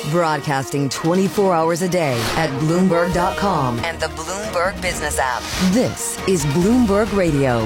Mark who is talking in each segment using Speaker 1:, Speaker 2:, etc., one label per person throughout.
Speaker 1: Broadcasting 24 hours a day at Bloomberg.com and the Bloomberg Business app. This is Bloomberg Radio.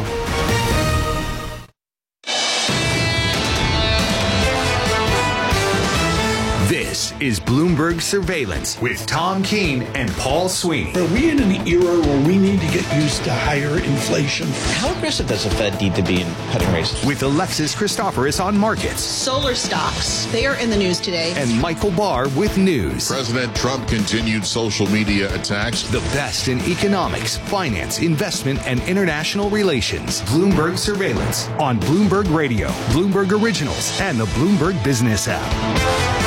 Speaker 2: This is Bloomberg Surveillance with Tom Keene and Paul Sweeney.
Speaker 3: Are we in an era where we need to get used to higher inflation?
Speaker 4: How aggressive does the Fed need to be in cutting rates?
Speaker 2: With Alexis Christoforous on markets.
Speaker 5: Solar stocks, they are in the news today.
Speaker 2: And Michael Barr with news.
Speaker 6: President Trump continued social media attacks.
Speaker 2: The best in economics, finance, investment, and international relations. Bloomberg Surveillance on Bloomberg Radio, Bloomberg Originals, and the Bloomberg Business app.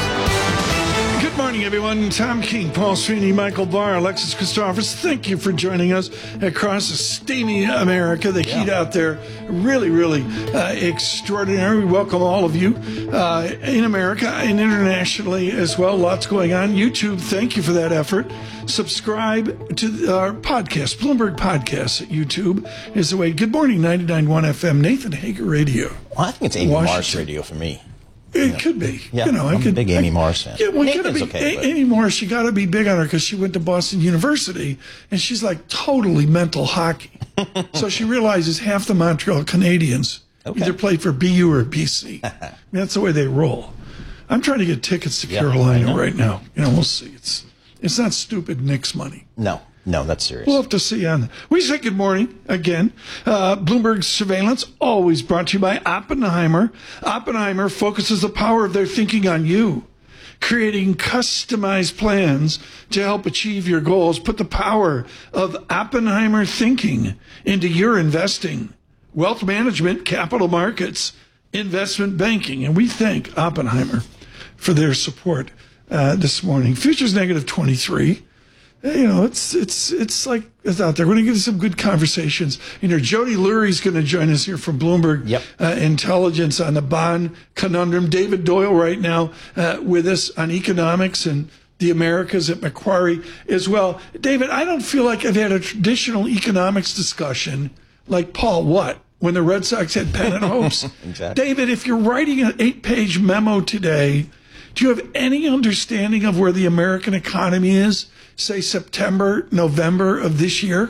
Speaker 3: Good morning, everyone. Tom Keene, Paul Sweeney, Michael Barr, Alexis Christoforous. Thank you for joining us across steamy America. The heat out there, really, really extraordinary. We welcome all of you in America and internationally as well. Lots going on. YouTube, thank you for that effort. Subscribe to our podcast, Bloomberg Podcasts at YouTube is the way. Good morning, 99.1 FM, Nathan Hager Radio.
Speaker 4: Well, I think it's Amy Morris Radio for me.
Speaker 3: It could be.
Speaker 4: Yeah, I'm a big Amy Morris fan.
Speaker 3: Yeah, well, Amy Morris, you got to be big on her because she went to Boston University, and she's like totally mental hockey. So she realizes half the Montreal Canadiens either play for BU or BC. That's the way they roll. I'm trying to get tickets to Carolina right now. We'll see. It's not stupid Knicks money.
Speaker 4: No, that's serious.
Speaker 3: We'll have to see on that. We say good morning again. Bloomberg Surveillance, always brought to you by Oppenheimer. Oppenheimer focuses the power of their thinking on you, creating customized plans to help achieve your goals. Put the power of Oppenheimer thinking into your investing, wealth management, capital markets, investment banking. And we thank Oppenheimer for their support this morning. Futures negative 23. It's like it's out there. We're going to get some good conversations. Jody Lurie's going to join us here from Bloomberg Intelligence on the bond conundrum. David Doyle right now with us on economics and the Americas at Macquarie as well. David, I don't feel like I've had a traditional economics discussion like Paul when the Red Sox had pennant hopes. Exactly. David, if you're writing an 8-page memo today, do you have any understanding of where the American economy is? Say September, November of this year?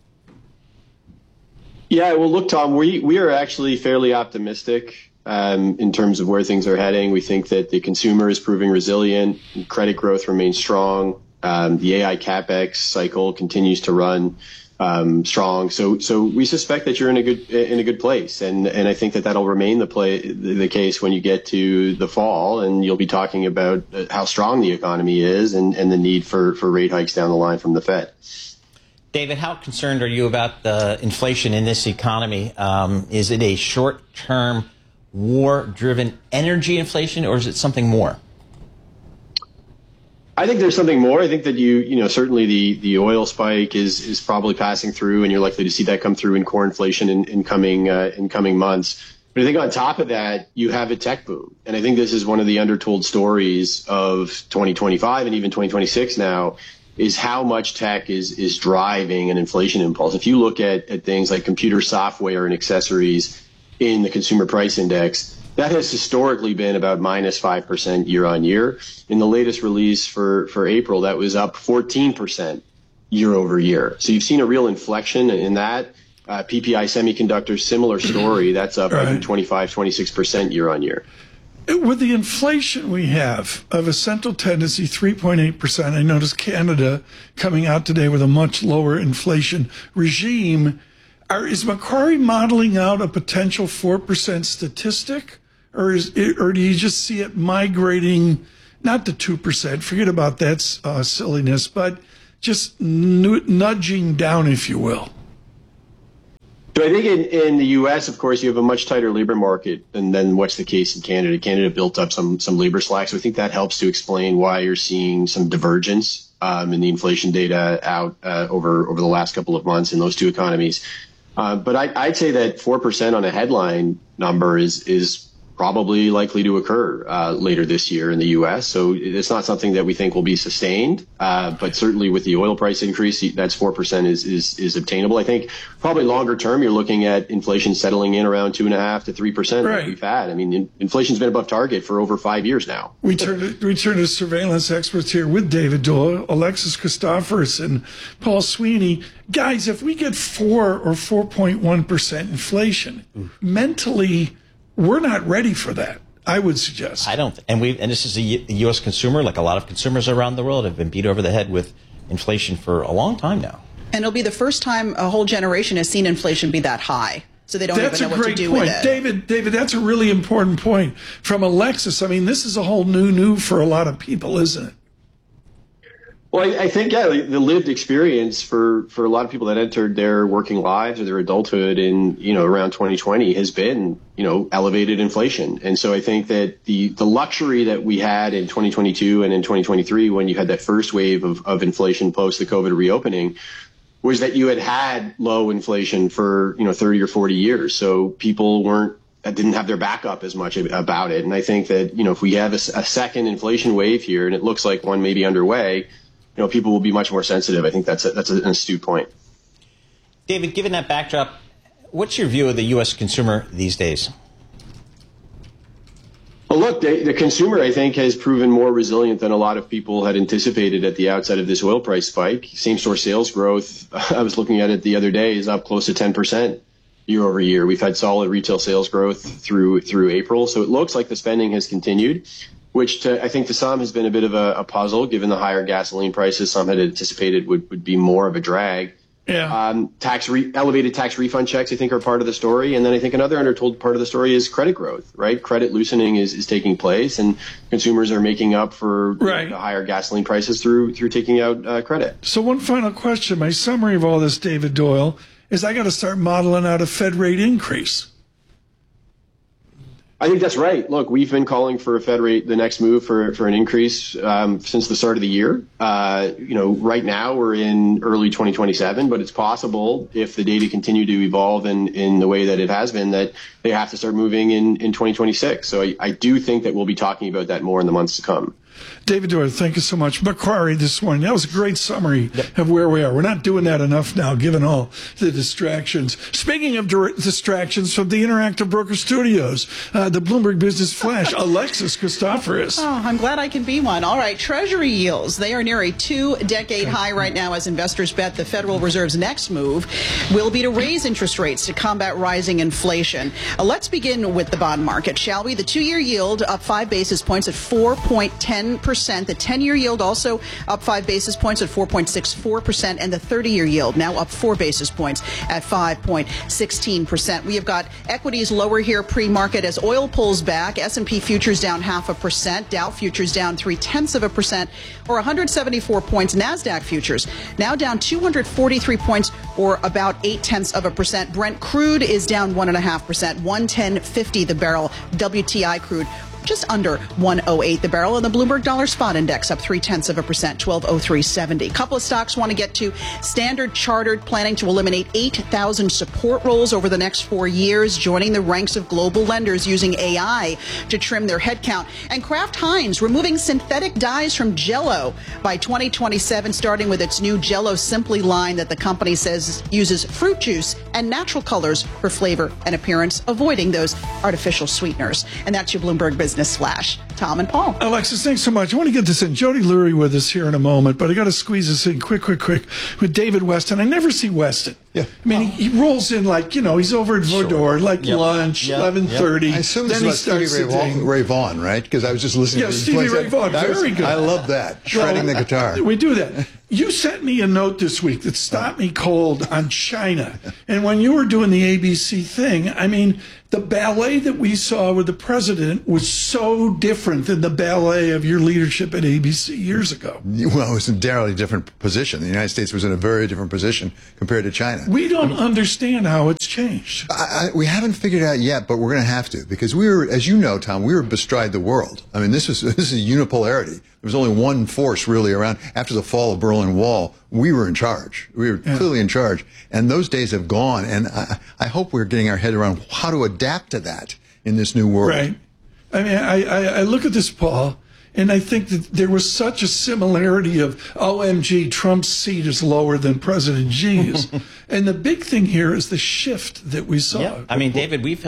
Speaker 7: Yeah, well, look, Tom, we are actually fairly optimistic in terms of where things are heading. We think that the consumer is proving resilient, credit growth remains strong, the AI CapEx cycle continues to run strong. So we suspect that you're in a good place, and I think that that'll remain the case when you get to the fall, and you'll be talking about how strong the economy is and the need for rate hikes down the line from the Fed.
Speaker 4: David, how concerned are you about the inflation in this economy? Is it a short-term war-driven energy inflation, or is it something more?
Speaker 7: I think there's something more. I think that certainly the oil spike is probably passing through, and you're likely to see that come through in core inflation in coming months. But I think on top of that, you have a tech boom. And I think this is one of the undertold stories of 2025 and even 2026 now, is how much tech is driving an inflation impulse. If you look at things like computer software and accessories in the consumer price index, that has historically been about minus 5% year on year. In the latest release for April, that was up 14% year over year. So you've seen a real inflection in that. PPI Semiconductors, similar story. That's up I think 26% year on year.
Speaker 3: With the inflation we have of a central tendency, 3.8%, I noticed Canada coming out today with a much lower inflation regime. Is Macquarie modeling out a potential 4% statistic? Or do you just see it migrating, not to 2%, forget about that silliness, but just nudging down, if you will?
Speaker 7: So I think in the U.S., of course, you have a much tighter labor market than what's the case in Canada. Canada built up some labor slack, so I think that helps to explain why you're seeing some divergence in the inflation data out over the last couple of months in those two economies. But I'd say that 4% on a headline number is probably likely to occur later this year in the U.S. So it's not something that we think will be sustained, but certainly with the oil price increase, that's 4% is obtainable. I think probably longer term, you're looking at inflation settling in around 2.5% to 3%
Speaker 3: right.
Speaker 7: like we've had. I mean, inflation's been above target for over 5 years now.
Speaker 3: We turn to surveillance experts here with David Doyle, Alexis Christoforous, and Paul Sweeney. Guys, if we get 4 or 4.1% inflation, mentally, we're not ready for that, I would suggest.
Speaker 4: I don't. And this is a U.S. consumer, like a lot of consumers around the world, have been beat over the head with inflation for a long time now.
Speaker 5: And it'll be the first time a whole generation has seen inflation be that high. So they don't even know what to do with it.
Speaker 3: David, that's a really important point from Alexis. I mean, this is a whole new for a lot of people, isn't it?
Speaker 7: Well, I think, yeah, the lived experience for a lot of people that entered their working lives or their adulthood in, around 2020 has been, elevated inflation. And so I think that the luxury that we had in 2022 and in 2023, when you had that first wave of inflation post the COVID reopening, was that you had low inflation for, 30 or 40 years. So people didn't have their back up as much about it. And I think that, if we have a second inflation wave here, and it looks like one may be underway, people will be much more sensitive. I think that's an astute point.
Speaker 4: David, given that backdrop, what's your view of the U.S. consumer these days?
Speaker 7: Well, look, the consumer, I think, has proven more resilient than a lot of people had anticipated at the outset of this oil price spike. Same-store sales growth, I was looking at it the other day, is up close to 10% year over year. We've had solid retail sales growth through April. So it looks like the spending has continued, which I think to some has been a bit of a puzzle, given the higher gasoline prices. Some had anticipated would be more of a drag.
Speaker 3: Yeah.
Speaker 7: Elevated tax refund checks, I think, are part of the story. And then I think another undertold part of the story is credit growth, right? Credit loosening is taking place, and consumers are making up for the higher gasoline prices through taking out credit.
Speaker 3: So one final question. My summary of all this, David Doyle, is I got to start modeling out a Fed rate increase.
Speaker 7: I think that's right. Look, we've been calling for a Fed rate, the next move for an increase since the start of the year. Right now we're in early 2027, but it's possible if the data continue to evolve in the way that it has been, that they have to start moving in 2026. So I do think that we'll be talking about that more in the months to come.
Speaker 3: David Doyle, thank you so much. Macquarie this morning. That was a great summary of where we are. We're not doing that enough now, given all the distractions. Speaking of distractions from the Interactive Broker Studios, the Bloomberg Business Flash, Alexis Christoforous.
Speaker 5: Oh, I'm glad I can be one. All right, Treasury yields. They are near a 2-decade high right now as investors bet the Federal Reserve's next move will be to raise interest rates to combat rising inflation. Let's begin with the bond market, shall we? The 2-year yield up 5 basis points at 4.10%. The 10-year yield also up 5 basis points at 4.64%, and the 30-year yield now up 4 basis points at 5.16%. We have got equities lower here pre-market as oil pulls back. S&P futures down 0.5%, Dow futures down 0.3%, or 174 points. Nasdaq futures now down 243 points, or about 0.8%. Brent crude is down 1.5%, 110.50 the barrel. WTI crude just under 108 the barrel, and the Bloomberg Dollar Spot Index up 0.3%, 1203.70. Couple of stocks want to get to. Standard Chartered planning to eliminate 8,000 support roles over the next 4 years, joining the ranks of global lenders using AI to trim their headcount. And Kraft Heinz removing synthetic dyes from Jell-O by 2027, starting with its new Jell-O Simply line that the company says uses fruit juice and natural colors for flavor and appearance, avoiding those artificial sweeteners. And that's your Bloomberg Business Flash. Tom and Paul.
Speaker 3: Alexis, thanks so much. I want to get this in. Jody Lurie with us here in a moment, but I got to squeeze this in quick with David Weston. I never see Weston.
Speaker 8: Yeah.
Speaker 3: I mean, he rolls in like, he's over at Vodor, lunch, 11:30.
Speaker 8: I assume
Speaker 3: then
Speaker 8: this is Stevie Ray Vaughan, right? Because I was just listening to him.
Speaker 3: Stevie Ray Vaughan, very good.
Speaker 8: I love that, shredding the guitar.
Speaker 3: We do that. You sent me a note this week that stopped me cold on China. And when you were doing the ABC thing, I mean, the ballet that we saw with the president was so different than the ballet of your leadership at ABC years ago.
Speaker 8: Well, it was an entirely different position. The United States was in a very different position compared to China.
Speaker 3: We don't understand how it's changed.
Speaker 8: We haven't figured it out yet, but we're going to have to, because we were, as you know, Tom, we were bestride the world. I mean, this is unipolarity. There was only one force really around. After the fall of Berlin Wall, we were in charge. We were clearly in charge. And those days have gone. And I hope we're getting our head around how to adapt to that in this new world.
Speaker 3: Right. I mean, I look at this, Paul, and I think that there was such a similarity of, OMG, Trump's seat is lower than President Xi's. And the big thing here is the shift that we saw.
Speaker 4: Yeah. I mean, David, we've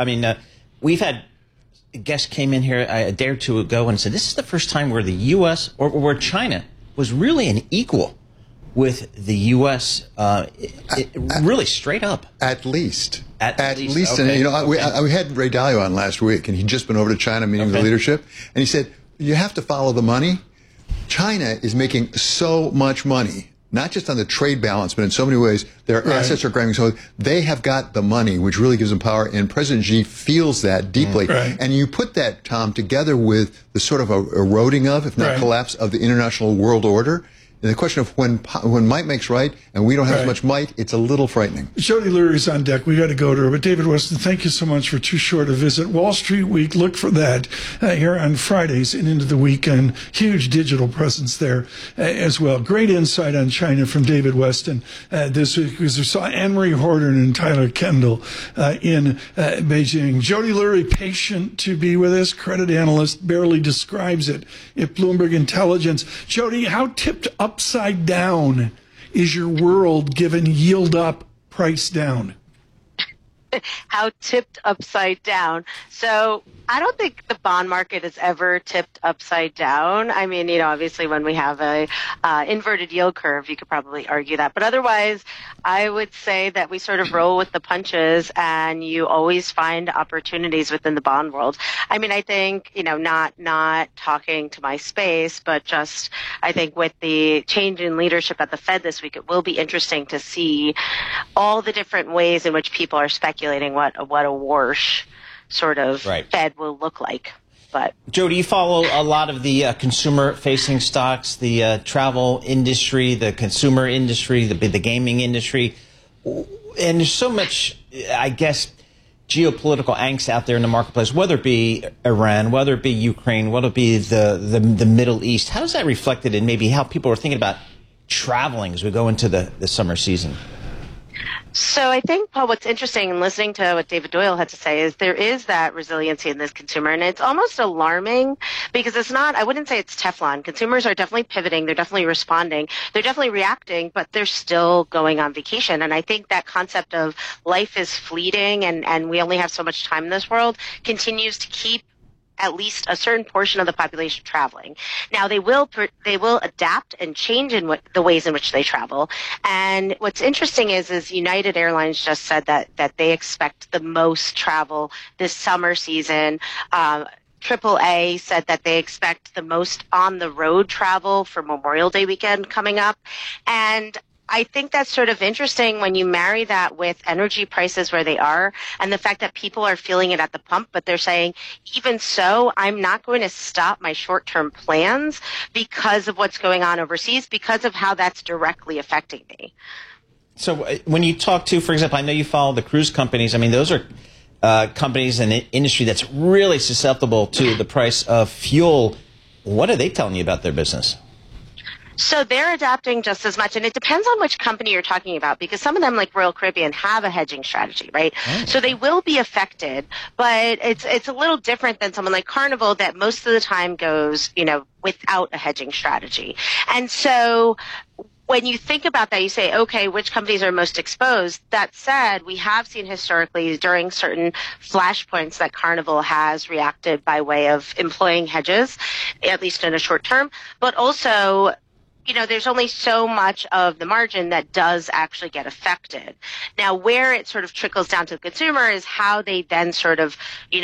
Speaker 4: had guests came in here a day or two ago and said this is the first time where the U.S. or where China was really an equal with the U.S. Really straight up.
Speaker 8: At least.
Speaker 4: At least.
Speaker 8: Okay.
Speaker 4: And,
Speaker 8: we had Ray Dalio on last week, and he'd just been over to China meeting with the leadership, and he said, you have to follow the money. China is making so much money, not just on the trade balance, but in so many ways, their assets are growing. So they have got the money, which really gives them power. And President Xi feels that deeply. And you put that, Tom, together with the sort of eroding of, if not collapse, of the international world order. And the question of when might makes right, and we don't have as much might, it's a little frightening.
Speaker 3: Jody Lurie's on deck. We got to go to her. But David Westin, thank you so much for too short a visit. Wall Street Week, look for that here on Fridays and into the weekend. Huge digital presence there as well. Great insight on China from David Westin this week. We saw Anne-Marie Horton and Tyler Kendall in Beijing. Jody Lurie, patient to be with us. Credit analyst, barely describes it at Bloomberg Intelligence. Jody, how tipped upside down is your world given yield up, price down?
Speaker 9: How tipped upside down. So I don't think the bond market is ever tipped upside down. I mean, obviously when we have a inverted yield curve, you could probably argue that. But otherwise, I would say that we sort of roll with the punches and you always find opportunities within the bond world. I mean, I think, not talking to my space, but just I think with the change in leadership at the Fed this week, it will be interesting to see all the different ways in which people are speculating what a wash sort of Fed will look like. But
Speaker 4: Jody, you follow a lot of the consumer-facing stocks, the travel industry, the consumer industry, the gaming industry, and there's so much, I guess, geopolitical angst out there in the marketplace, whether it be Iran, whether it be Ukraine, whether it be the Middle East. How is that reflected in maybe how people are thinking about traveling as we go into the summer season?
Speaker 9: So I think, Paul, what's interesting in listening to what David Doyle had to say is there is that resiliency in this consumer, and it's almost alarming because it's not, I wouldn't say it's Teflon. Consumers are definitely pivoting. They're definitely responding. They're definitely reacting, but they're still going on vacation. And I think that concept of life is fleeting and we only have so much time in this world continues to keep at least a certain portion of the population traveling. Now they will adapt and change in the ways in which they travel. And what's interesting is United Airlines just said that they expect the most travel this summer season. AAA said that they expect the most on the road travel for Memorial Day weekend coming up. And I think that's sort of interesting when you marry that with energy prices where they are and the fact that people are feeling it at the pump, but they're saying, even so, I'm not going to stop my short-term plans because of what's going on overseas, because of how that's directly affecting me.
Speaker 4: So when you talk to, for example, I know you follow the cruise companies. I mean, those are companies in the industry that's really susceptible to the price of fuel. What are they telling you about their business?
Speaker 9: So they're adapting just as much, and it depends on which company you're talking about, because some of them, like Royal Caribbean, have a hedging strategy, right? Oh. So they will be affected, but it's a little different than someone like Carnival that most of the time goes, without a hedging strategy. And so when you think about that, you say, okay, which companies are most exposed? That said, we have seen historically during certain flashpoints that Carnival has reacted by way of employing hedges, at least in a short term, but also there's only so much of the margin that does actually get affected. Now, where it sort of trickles down to the consumer is how they then sort of,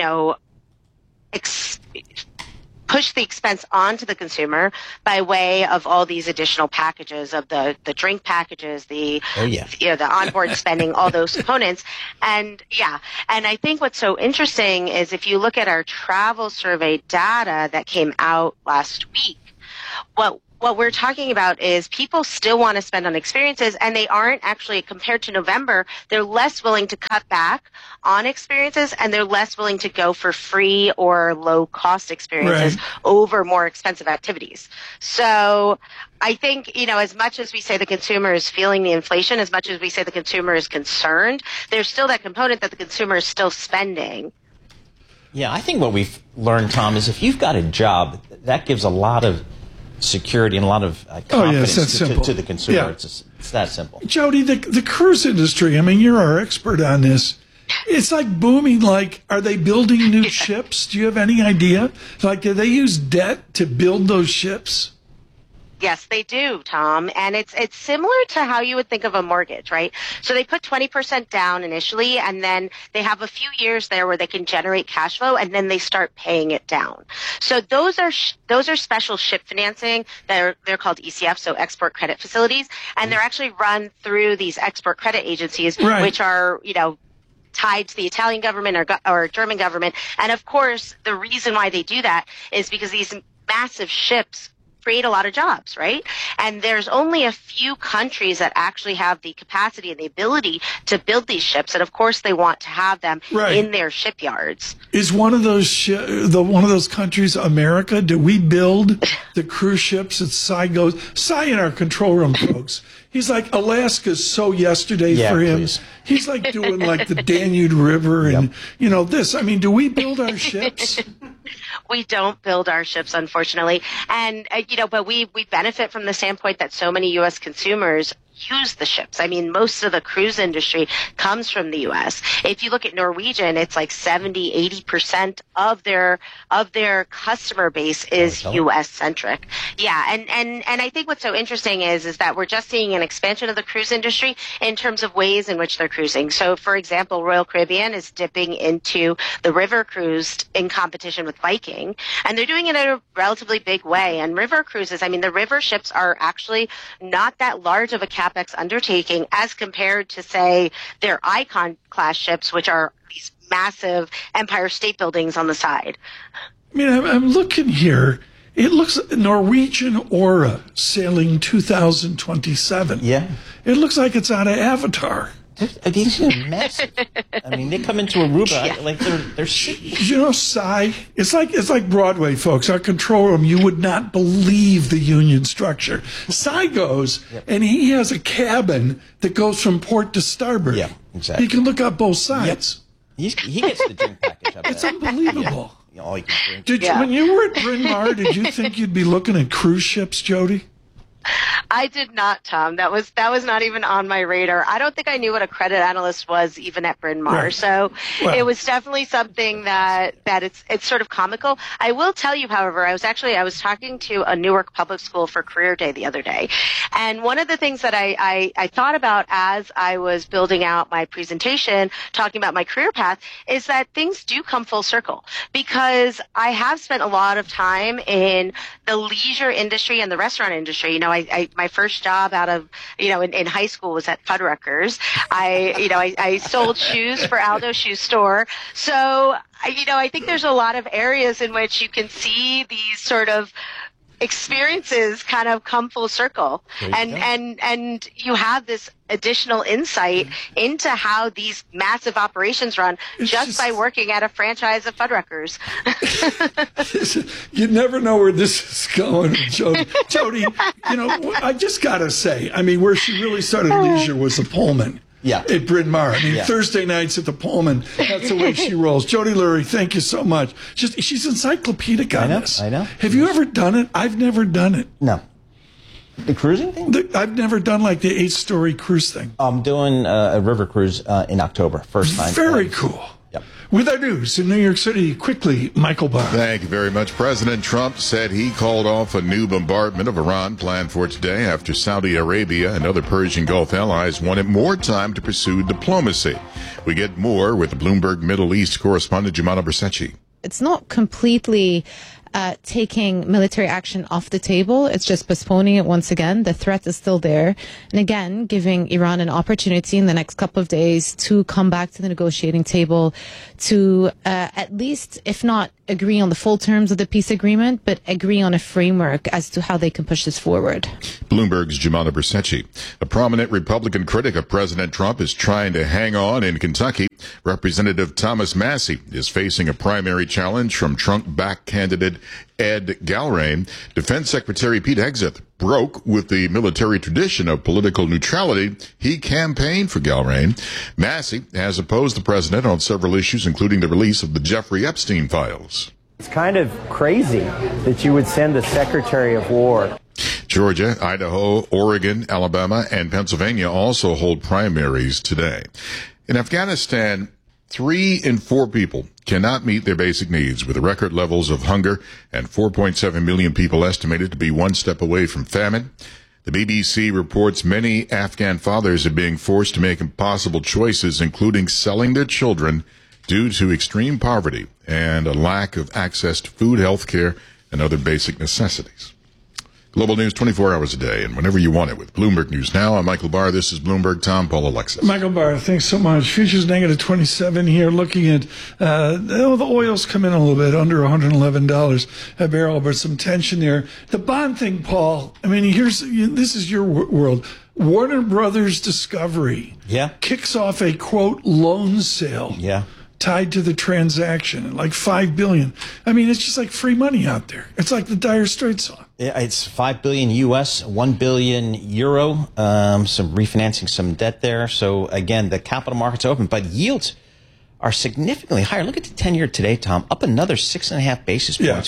Speaker 9: push the expense onto the consumer by way of all these additional packages of the drink packages, the onboard spending, all those components. And I think what's so interesting is if you look at our travel survey data that came out last week, what we're talking about is people still want to spend on experiences, and they aren't actually, compared to November, they're less willing to cut back on experiences, and they're less willing to go for free or low-cost experiences over more expensive activities. So I think, as much as we say the consumer is feeling the inflation, as much as we say the consumer is concerned, there's still that component that the consumer is still spending.
Speaker 4: Yeah, I think what we've learned, Tom, is if you've got a job, that gives a lot of security and a lot of confidence to the consumer.
Speaker 3: Yeah.
Speaker 4: It's that simple.
Speaker 3: Jody, the cruise industry, I mean, you're our expert on this. It's like booming. Like, are they building new ships? Do you have any idea? Like, do they use debt to build those ships?
Speaker 9: Yes, they do, Tom. And it's similar to how you would think of a mortgage, right? So they put 20% down initially, and then they have a few years there where they can generate cash flow, and then they start paying it down. So those are special ship financing. They're called ECF, so export credit facilities, and they're actually run through these export credit agencies, which are, tied to the Italian government or German government. And of course, the reason why they do that is because these massive ships create a lot of jobs, right? And there's only a few countries that actually have the capacity and the ability to build these ships, and of course they want to have them in their shipyards.
Speaker 3: Is one of those countries America? Do we build the cruise ships that Cy goes? Cy in our control room, folks. He's like, Alaska's so yesterday for him.
Speaker 4: Please.
Speaker 3: He's like doing like the Danube River and this. I mean, do we build our ships?
Speaker 9: We don't build our ships, unfortunately. And, but we benefit from the standpoint that so many U.S. consumers use the ships. I mean, most of the cruise industry comes from the U.S. If you look at Norwegian, it's like 70-80% of their customer base is U.S. centric. Yeah, and I think what's so interesting is that we're just seeing an expansion of the cruise industry in terms of ways in which they're cruising. So, for example, Royal Caribbean is dipping into the river cruise in competition with Viking, and they're doing it in a relatively big way. And river cruises, I mean, the river ships are actually not that large of a CapEx undertaking as compared to, say, their Icon class ships, which are these massive Empire State Buildings on the side.
Speaker 3: I mean, I'm looking here. It looks Norwegian Aura sailing 2027.
Speaker 4: Yeah.
Speaker 3: It looks like it's out of Avatar.
Speaker 4: These are massive. I mean, they come into Aruba like they're
Speaker 3: Cy, it's like Broadway, folks. Our control room, you would not believe the union structure. Cy goes and he has a cabin that goes from port to starboard.
Speaker 4: Yeah, exactly.
Speaker 3: He can look up both sides.
Speaker 4: Yep. He gets the drink package up there.
Speaker 3: It's unbelievable.
Speaker 4: Yeah. All you can drink.
Speaker 3: When you were at Bryn Mawr, did you think you'd be looking at cruise ships, Jody?
Speaker 9: I did not, Tom. That was not even on my radar. I don't think I knew what a credit analyst was even at Bryn Mawr. Right. So it was definitely something that it's sort of comical. I will tell you, however, I was talking to a Newark public school for Career Day the other day. And one of the things that I thought about as I was building out my presentation, talking about my career path, is that things do come full circle, because I have spent a lot of time in the leisure industry and the restaurant industry. My first job out of, in high school was at Fuddruckers. I sold shoes for Aldo Shoe Store. So, I think there's a lot of areas in which you can see these sort of experiences kind of come full circle, and you have this additional insight into how these massive operations run just by working at a franchise of Fuddruckers.
Speaker 3: You never know where this is going, Jody. Jody, I just gotta say, I mean, where she really started leisure was the Pullman.
Speaker 4: Yeah.
Speaker 3: At Bryn Mawr. I mean, Thursday nights at the Pullman. That's the way she rolls. Jody Lurie, thank you so much. She's encyclopedic on this.
Speaker 4: I know.
Speaker 3: Have you ever done it? I've never done it.
Speaker 4: No. The cruising thing?
Speaker 3: I've never done like the 8-story cruise thing.
Speaker 4: I'm doing a river cruise in October. First time.
Speaker 3: Very cool.
Speaker 4: Yep.
Speaker 3: With our news in New York City, quickly, Michael Barr.
Speaker 6: Thank you very much. President Trump said he called off a new bombardment of Iran planned for today after Saudi Arabia and other Persian Gulf allies wanted more time to pursue diplomacy. We get more with the Bloomberg Middle East correspondent Jumana Bersecci.
Speaker 10: It's not completely taking military action off the table. It's just postponing it once again. The threat is still there. And again, giving Iran an opportunity in the next couple of days to come back to the negotiating table to at least, if not agree on the full terms of the peace agreement, but agree on a framework as to how they can push this forward.
Speaker 6: Bloomberg's Jumana Bersecci. A prominent Republican critic of President Trump is trying to hang on in Kentucky. Representative Thomas Massie is facing a primary challenge from Trump-backed candidate Ed Galrain. Defense Secretary Pete Hegseth broke with the military tradition of political neutrality. He campaigned for Galrain. Massey has opposed the president on several issues, including the release of the Jeffrey Epstein files.
Speaker 11: It's kind of crazy that you would send the Secretary of War.
Speaker 6: Georgia, Idaho, Oregon, Alabama, and Pennsylvania also hold primaries today. In Afghanistan, 3 in 4 people cannot meet their basic needs, with record levels of hunger and 4.7 million people estimated to be one step away from famine. The BBC reports many Afghan fathers are being forced to make impossible choices, including selling their children due to extreme poverty and a lack of access to food, health care, and other basic necessities. Global news 24 hours a day and whenever you want it with Bloomberg News Now. I'm Michael Barr. This is Bloomberg. Tom, Paul, Alexis.
Speaker 3: Michael Barr, thanks so much. Futures negative 27 here. Looking at the oil's come in a little bit, under $111 a barrel, but some tension there. The bond thing, Paul, I mean, this is your world. Warner Brothers Discovery kicks off a, quote, loan sale. Tied to the transaction, like $5 billion. I mean, it's just like free money out there. It's like the Dire Straits song.
Speaker 4: Yeah, it's $5 billion US, €1 billion euro. Some refinancing some debt there. So again, the capital markets open, but yields are significantly higher. Look at the 10-year today, Tom, up another 6.5 basis points,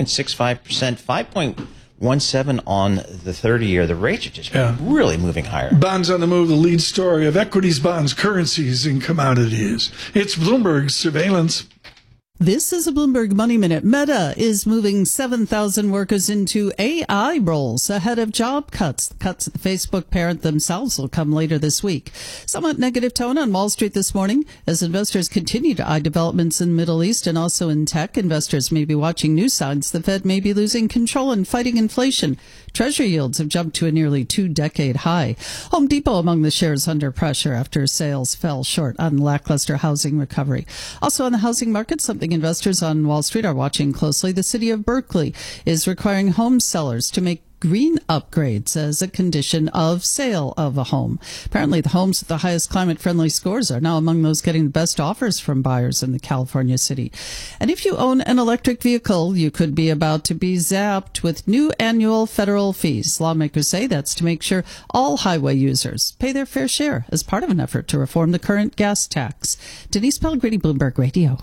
Speaker 4: 4.65%, 5.17 on the 30-year. The rates are just really moving higher.
Speaker 3: Bonds on the move, the lead story of equities, bonds, currencies, and commodities. It's Bloomberg Surveillance.
Speaker 12: This is a Bloomberg Money Minute. Meta is moving 7,000 workers into AI roles ahead of job cuts. Cuts at the Facebook parent themselves will come later this week. Somewhat negative tone on Wall Street this morning as investors continue to eye developments in the Middle East and also in tech. Investors may be watching new signs the Fed may be losing control and fighting inflation. Treasury yields have jumped to a nearly 2-decade high. Home Depot among the shares under pressure after sales fell short on lackluster housing recovery. Also on the housing market, something investors on Wall Street are watching closely. The city of Berkeley is requiring home sellers to make green upgrades as a condition of sale of a home. Apparently, the homes with the highest climate-friendly scores are now among those getting the best offers from buyers in the California city. And if you own an electric vehicle, you could be about to be zapped with new annual federal fees. Lawmakers say that's to make sure all highway users pay their fair share as part of an effort to reform the current gas tax. Denise Pellegrini, Bloomberg Radio.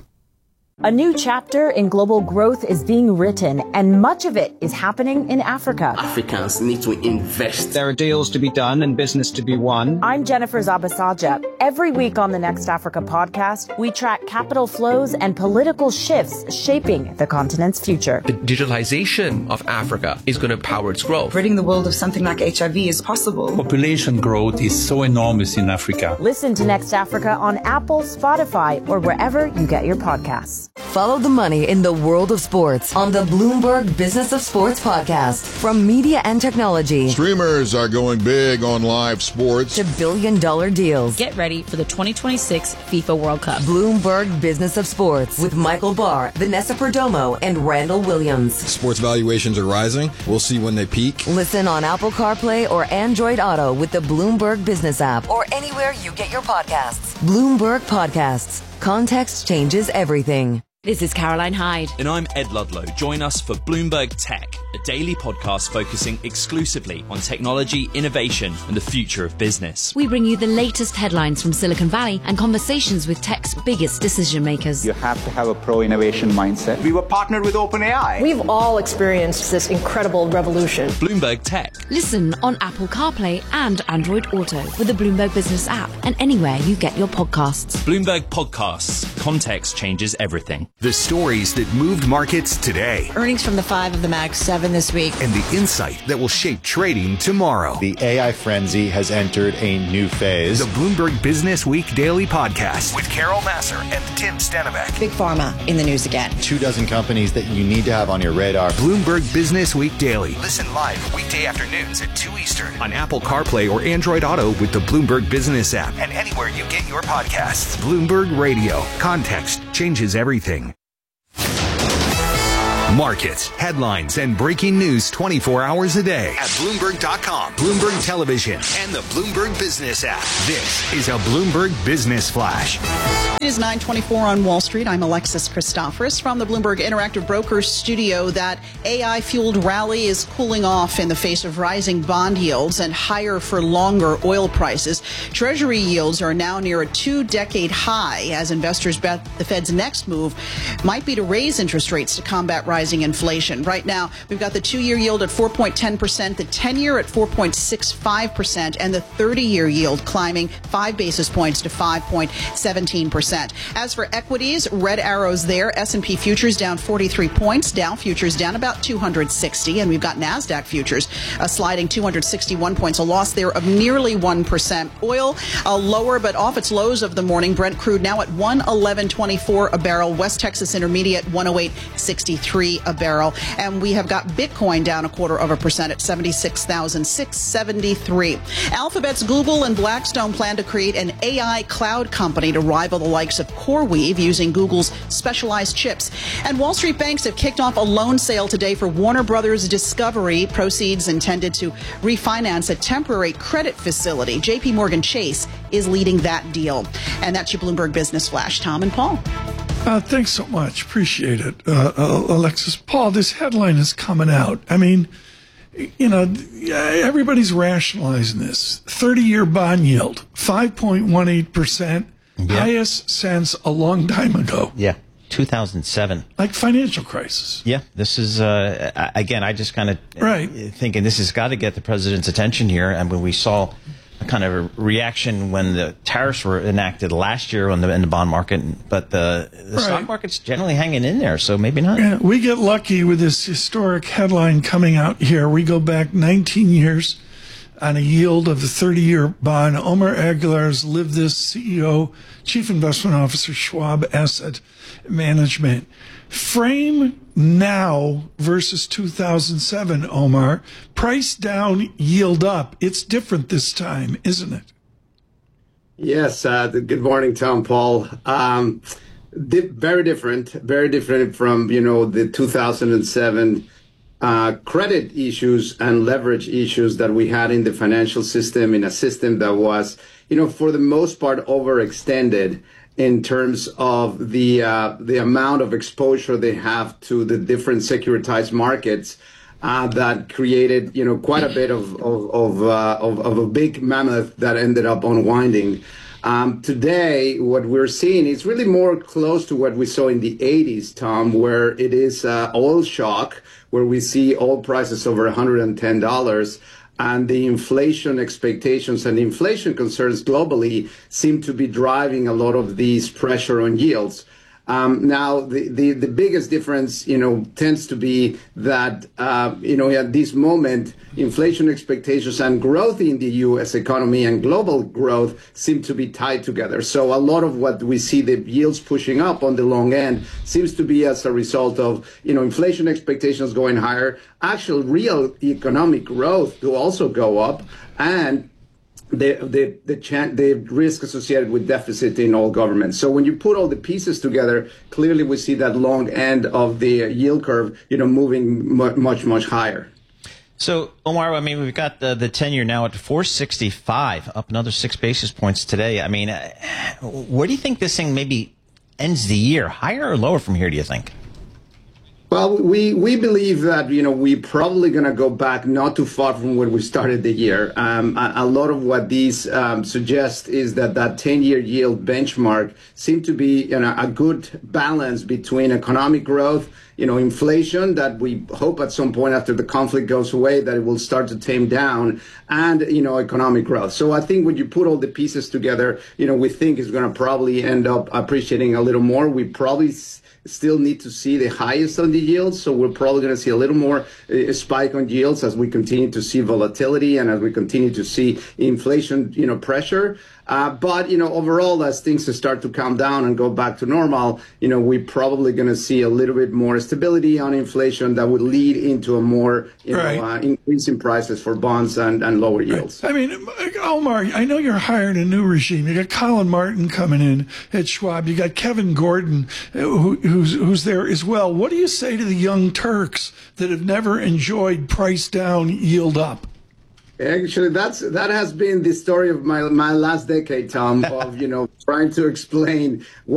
Speaker 13: A new chapter in global growth is being written, and much of it is happening in Africa.
Speaker 14: Africans need to invest.
Speaker 15: There are deals to be done and business to be won.
Speaker 13: I'm Jennifer Zabasaja. Every week on the Next Africa podcast, we track capital flows and political shifts shaping the continent's future.
Speaker 16: The digitalization of Africa is going to power its growth.
Speaker 17: Ridding the world of something like HIV is possible.
Speaker 18: Population growth is so enormous in Africa.
Speaker 13: Listen to Next Africa on Apple, Spotify, or wherever you get your podcasts.
Speaker 1: Follow the money in the world of sports on the Bloomberg Business of Sports podcast. From media and technology,
Speaker 6: streamers are going big on live sports,
Speaker 1: to billion-dollar deals.
Speaker 19: Get ready for the 2026 FIFA World Cup.
Speaker 1: Bloomberg Business of Sports with Michael Barr, Vanessa Perdomo, and Randall Williams.
Speaker 20: Sports valuations are rising. We'll see when they peak.
Speaker 1: Listen on Apple CarPlay or Android Auto with the Bloomberg Business app or anywhere you get your podcasts. Bloomberg Podcasts. Context changes everything.
Speaker 19: This is Caroline Hyde.
Speaker 21: And I'm Ed Ludlow. Join us for Bloomberg Tech, a daily podcast focusing exclusively on technology, innovation, and the future of business.
Speaker 19: We bring you the latest headlines from Silicon Valley and conversations with tech's biggest decision makers.
Speaker 22: You have to have a pro-innovation mindset.
Speaker 23: We were partnered with OpenAI.
Speaker 24: We've all experienced this incredible revolution.
Speaker 21: Bloomberg Tech.
Speaker 19: Listen on Apple CarPlay and Android Auto with the Bloomberg Business app and anywhere you get your podcasts.
Speaker 21: Bloomberg Podcasts. Context changes everything.
Speaker 2: The stories that moved markets today.
Speaker 25: Earnings from the 5 of the Mag 7 this week.
Speaker 2: And the insight that will shape trading tomorrow.
Speaker 26: The AI frenzy has entered a new phase.
Speaker 2: The Bloomberg Business Week Daily Podcast with Carol Massar and Tim Stenbeck.
Speaker 25: Big Pharma in the news again.
Speaker 26: 24 companies that you need to have on your radar.
Speaker 2: Bloomberg Business Week Daily. Listen live weekday afternoons at 2 Eastern on Apple CarPlay or Android Auto with the Bloomberg Business app and anywhere you get your podcasts. Bloomberg Radio. Context changes everything. Markets, headlines, and breaking news 24 hours a day at Bloomberg.com, Bloomberg Television, and the Bloomberg Business app. This is a Bloomberg Business Flash.
Speaker 5: It is 9:24 on Wall Street. I'm Alexis Christoforous from the Bloomberg Interactive Brokers studio. That AI-fueled rally is cooling off in the face of rising bond yields and higher for longer oil prices. Treasury yields are now near a 2-decade high as investors bet the Fed's next move might be to raise interest rates to combat rising inflation. Right now, we've got the 2-year yield at 4.10%, the 10-year at 4.65%, and the 30-year yield climbing 5 basis points to 5.17%. As for equities, red arrows there. S&P futures down 43 points. Dow futures down about 260. And we've got NASDAQ futures sliding 261 points, a loss there of nearly 1%. Oil lower but off its lows of the morning. Brent crude now at $111.24 a barrel. West Texas Intermediate 108.63 a barrel. And we have got Bitcoin down 0.25% at 76,673. Alphabet's Google and Blackstone plan to create an AI cloud company to rival the likes of CoreWeave using Google's specialized chips. And Wall Street banks have kicked off a loan sale today for Warner Brothers Discovery. Proceeds intended to refinance a temporary credit facility. JP Morgan Chase is leading that deal. And that's your Bloomberg Business Flash. Tom and Paul.
Speaker 3: Thanks so much. Appreciate it, Alexis. Paul, this headline is coming out. I mean, you know, everybody's rationalizing this. 30-year bond yield, 5.18%. Yeah. Highest since a long time ago.
Speaker 4: Yeah, 2007.
Speaker 3: Like financial crisis.
Speaker 4: Yeah, this is, again, I just kind of thinking this has got to get the president's attention here. And when we saw a kind of a reaction when the tariffs were enacted last year in the bond market, but the stock market's generally hanging in there, so maybe not.
Speaker 3: Yeah, we get lucky with this historic headline coming out here. We go back 19 years. On a yield of the 30-year bond. Omar Aguilar's lived this, CEO, Chief Investment Officer, Schwab Asset Management. Frame now versus 2007, Omar. Price down, yield up. It's different this time, isn't it?
Speaker 7: Yes. Good morning, Tom, Paul. Very different from, the 2007 credit issues and leverage issues that we had in the financial system, in a system that was, for the most part, overextended in terms of the amount of exposure they have to the different securitized markets that created, quite a bit of a big mammoth that ended up unwinding. Today, what we're seeing is really more close to what we saw in the 80s, Tom, where it is oil shock, where we see oil prices over $110, and the inflation expectations and inflation concerns globally seem to be driving a lot of these pressure on yields. Now, the biggest difference, tends to be that, at this moment, inflation expectations and growth in the U.S. economy and global growth seem to be tied together. So a lot of what we see the yields pushing up on the long end seems to be as a result of, inflation expectations going higher, actual real economic growth to also go up, and the risk associated with deficit in all governments. So when you put all the pieces together, clearly we see that long end of the yield curve, moving much, much higher.
Speaker 4: So, Omar, I mean, we've got the 10-year now at 465, up another 6 basis points today. I mean, where do you think this thing maybe ends the year? Higher or lower from here, do you think?
Speaker 7: Well, we believe that, we're probably going to go back not too far from where we started the year. A lot of what these suggest is that 10-year yield benchmark seemed to be a good balance between economic growth, inflation that we hope at some point after the conflict goes away that it will start to tame down, and, economic growth. So I think when you put all the pieces together, we think it's going to probably end up appreciating a little more. We probably still need to see the highest on the yields, so we're probably going to see a little more spike on yields as we continue to see volatility and as we continue to see inflation, pressure. But, overall, as things start to calm down and go back to normal, we're probably going to see a little bit more stability on inflation that would lead into a more, increase in prices for bonds and lower yields.
Speaker 3: I mean, Omar, I know you're hiring a new regime. You got Colin Martin coming in at Schwab. You got Kevin Gordon, who who's there as well. What do you say to the young Turks that have never enjoyed price down, yield up?
Speaker 7: Actually, that has been the story of my last decade, Tom, of trying to explain